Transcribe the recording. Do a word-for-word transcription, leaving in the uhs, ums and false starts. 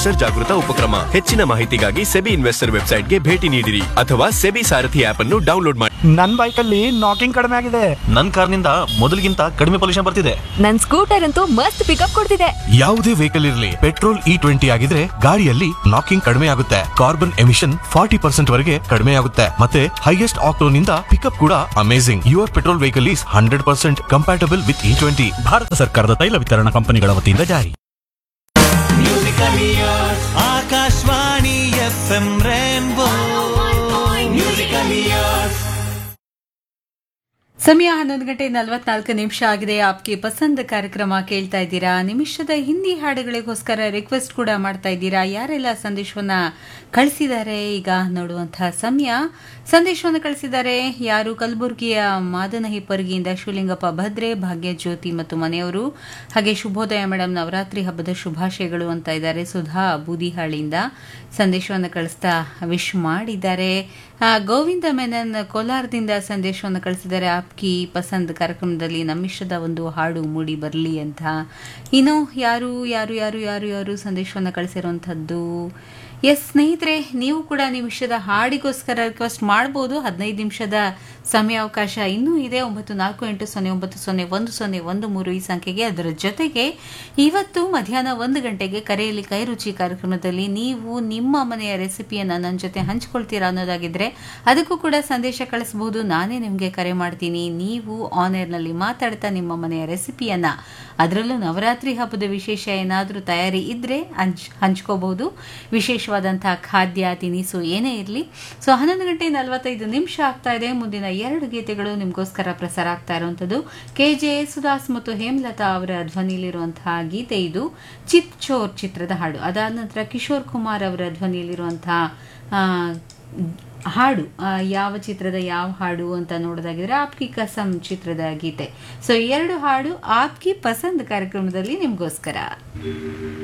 Investor ಜಾಗೃತ ಉಪಕ್ರಮ. ಹೆಚ್ಚಿನ ಮಾಹಿತಿಗಾಗಿ ಸೆಬಿ ಇನ್ವೆಸ್ಟರ್ ವೆಬ್ಸೈಟ್ಗೆ ಭೇಟಿ ನೀಡಿರಿ ಅಥವಾ ಸೆಬಿ ಸಾರಥಿ ಆಪ್ ಅನ್ನು ಡೌನ್ಲೋಡ್ ಮಾಡಿ. ನನ್ ಬೈಕ್ ಅಲ್ಲಿ ನಾಕಿಂಗ್ ಕಡಿಮೆ ಆಗಿದೆ. ನನ್ ಕಾರ್ನಿಂದ ಮೊದಲಿಗಿಂತ ಕಡಿಮೆ ಪೊಲ್ಯೂಷನ್ ಬರ್ತಿದೆ. ನನ್ ಸ್ಕೂಟರ್ ಅಂತೂ ಮಸ್ತ್ ಪಿಕಪ್ ಕೊಡ್ತಿದೆ. ಯಾವುದೇ ವೆಹಿಕಲ್ ಇರಲಿ, ಪೆಟ್ರೋಲ್ ಇ ಟ್ವೆಂಟಿ ಆಗಿದ್ರೆ ಗಾಡಿಯಲ್ಲಿ ನಾಕಿಂಗ್ ಕಡಿಮೆ ಆಗುತ್ತೆ, ಕಾರ್ಬನ್ ಎಮಿಷನ್ ಫಾರ್ಟಿ ಪರ್ಸೆಂಟ್ ವರೆಗೆ ಕಡಿಮೆ ಆಗುತ್ತೆ, ಮತ್ತೆ ಹೈಯೆಸ್ಟ್ ಆಕ್ಟೋನ್ ಇಂದ ಪಿಕಪ್ ಕೂಡ amazing. Your petrol vehicle is hundred percent compatible with E twenty. Bharat ಸರ್ಕಾರದ ತೈಲ ವಿತರಣಾ ಕಂಪನಿಗಳ ವತಿಯಿಂದ ಜಾರಿ. Akashvani F M rainbow musical years. ಸಮಯ ಹನ್ನೊಂದು ಗಂಟೆ ನಲವತ್ನಾಲ್ಕು ನಿಮಿಷ ಆಗಿದೆ. ಆಪ್ಗೆ ಪಸಂದ್ ಕಾರ್ಯಕ್ರಮ ಕೇಳ್ತಾ ಇದ್ದೀರಾ. ನಿಮಿಷದ ಹಿಂದಿ ಹಾಡುಗಳಿಗೋಸ್ಕರ ರಿಕ್ವೆಸ್ಟ್ ಕೂಡ ಮಾಡ್ತಾ ಇದ್ದೀರಾ. ಯಾರೆಲ್ಲ ಸಂದೇಶವನ್ನ ಕಳಿಸಿದ್ದಾರೆ ಈಗ ನೋಡುವಂತಹ ಸಮಯ. ಸಂದೇಶವನ್ನು ಕಳಿಸಿದ್ದಾರೆ ಯಾರು? ಕಲಬುರಗಿಯ ಮಾದನ ಹಿಪ್ಪರಗಿಯಿಂದ ಶಿವಲಿಂಗಪ್ಪ ಭದ್ರೆ, ಭಾಗ್ಯ ಜ್ಯೋತಿ ಮತ್ತು ಮನೆಯವರು. ಹಾಗೆ ಶುಭೋದಯ ಮೇಡಮ್, ನವರಾತ್ರಿ ಹಬ್ಬದ ಶುಭಾಶಯಗಳು ಅಂತ ಇದ್ದಾರೆ. ಸುಧಾ ಬೂದಿಹಾಳಿಯಿಂದ ಸಂದೇಶವನ್ನು ಕಳಿಸ್ತಾ ವಿಶ್ ಮಾಡಿದ್ದಾರೆ. ಗೋವಿಂದ ಮೆನನ್ ಕೋಲಾರದಿಂದ ಸಂದೇಶವನ್ನು ಕಳಿಸಿದ್ದಾರೆ. ಆಪ್ಕಿ ಪಸಂದ್ ಕಾರ್ಯಕ್ರಮದಲ್ಲಿ ನಮ್ಮಿಷ್ಟದ ಒಂದು ಹಾಡು ಮೂಡಿ ಬರಲಿ ಅಂತ. ಇನ್ನು ಯಾರು ಯಾರು ಯಾರು ಯಾರು ಯಾರು ಸಂದೇಶವನ್ನು ಕಳಿಸಿರುವಂಥದ್ದು? ಎಸ್ ಸ್ನೇಹಿತರೆ, ನೀವು ಕೂಡ ನಿಮ್ಮ ಇಷ್ಟದ ಹಾಡಿಗೋಸ್ಕರ ರಿಕ್ವೆಸ್ಟ್ ಮಾಡಬಹುದು. ಹದಿನೈದು ನಿಮಿಷದ ಸಮಯಾವಕಾಶ ಇನ್ನೂ ಇದೆ. ಒಂಬತ್ತು ನಾಲ್ಕು ಎಂಟು ಸೊನ್ನೆ ಒಂಬತ್ತು ಸೊನ್ನೆ ಒಂದು ಸೊನ್ನೆ ಒಂದು ಮೂರು ಈ ಸಂಖ್ಯೆಗೆ. ಅದರ ಜೊತೆಗೆ ಇವತ್ತು ಮಧ್ಯಾಹ್ನ ಒಂದು ಗಂಟೆಗೆ ಕರೆಯಲ್ಲಿ ಕೈ ರುಚಿ ಕಾರ್ಯಕ್ರಮದಲ್ಲಿ ನೀವು ನಿಮ್ಮ ಮನೆಯ ರೆಸಿಪಿಯನ್ನು ನನ್ನ ಜೊತೆ ಹಂಚ್ಕೊಳ್ತೀರಾ ಅನ್ನೋದಾಗಿದ್ರೆ ಅದಕ್ಕೂ ಕೂಡ ಸಂದೇಶ ಕಳಿಸಬಹುದು. ನಾನೇ ನಿಮಗೆ ಕರೆ ಮಾಡ್ತೀನಿ. ನೀವು ಆನ್ ಏರ್ನಲ್ಲಿ ಮಾತಾಡ್ತಾ ನಿಮ್ಮ ಮನೆಯ ರೆಸಿಪಿಯನ್ನ, ಅದರಲ್ಲೂ ನವರಾತ್ರಿ ಹಬ್ಬದ ವಿಶೇಷ ಏನಾದರೂ ತಯಾರಿ ಇದ್ರೆ ಹಂಚ್ ಹಂಚ್ಕೋಬಹುದು. ವಿಶೇಷವಾದಂತಹ ಖಾದ್ಯ ತಿನಿಸು ಏನೇ ಇರಲಿ. ಸೊ ಹನ್ನೊಂದು ಗಂಟೆ ನಲವತ್ತೈದು ನಿಮಿಷ ಆಗ್ತಾ ಇದೆ. ಮುಂದಿನ ಎರಡು ಗೀತೆಗಳು ನಿಮಗೋಸ್ಕರ ಪ್ರಸಾರ ಆಗ್ತಾ ಇರುವಂಥದ್ದು ಕೆ ಜೆ ಯೇಸುದಾಸ್ ಮತ್ತು ಹೇಮಲತಾ ಅವರ ಧ್ವನಿಯಲ್ಲಿರುವಂತಹ ಗೀತೆ. ಇದು ಚಿತ್ ಚೋರ್ ಚಿತ್ರದ ಹಾಡು. ಅದಾದ ನಂತರ ಕಿಶೋರ್ ಕುಮಾರ್ ಅವರ ಧ್ವನಿಯಲ್ಲಿರುವಂತಹ ಹಾಡು ಯಾವ ಚಿತ್ರದ ಯಾವ ಹಾಡು ಅಂತ ನೋಡೋದಾಗಿದ್ರೆ ಆಪ್ಕಿ ಕಸಂ ಚಿತ್ರದ ಗೀತೆ. ಸೊ ಎರಡು ಹಾಡು ಆಪ್ಕಿ ಪಸಂದ್ ಕಾರ್ಯಕ್ರಮದಲ್ಲಿ ನಿಮಗೋಸ್ಕರ.